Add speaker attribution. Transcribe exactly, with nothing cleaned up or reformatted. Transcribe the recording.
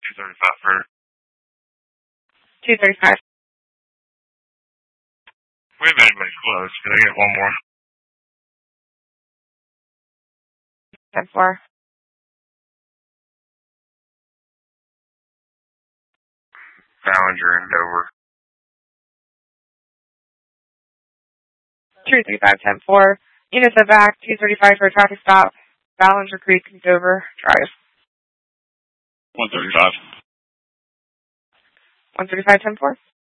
Speaker 1: two thirty-five for
Speaker 2: two thirty-five.
Speaker 1: We have anybody close. Can I get one more?
Speaker 2: ten four.
Speaker 1: Ballinger and Dover.
Speaker 2: two three five, ten four. Units are back, two thirty-five for a traffic stop. Ballinger Creek, Dover Drive.
Speaker 1: one thirty-five.
Speaker 2: one thirty-five, ten four.